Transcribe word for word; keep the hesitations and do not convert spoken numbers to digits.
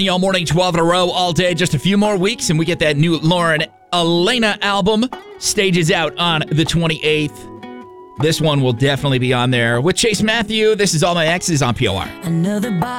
All morning, twelve in a row, all day. Just a few more weeks, and we get that new Lauren Elena album. Stages out on the twenty-eighth. This one will definitely be on there. With Chase Matthew, this is All My Exes on P O R. Another